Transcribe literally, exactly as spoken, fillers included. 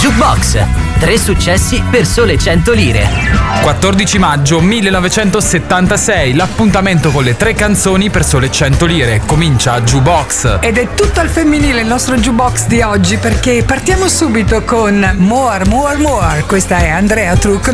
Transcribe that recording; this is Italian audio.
Jukebox, tre successi per sole cento lire. quattordici maggio millenovecentosettantasei, l'appuntamento con le tre canzoni per sole cento lire. Comincia Jukebox. Ed è tutto al femminile il nostro Jukebox di oggi, perché partiamo subito con More, More, More. Questa è Andrea Trucco.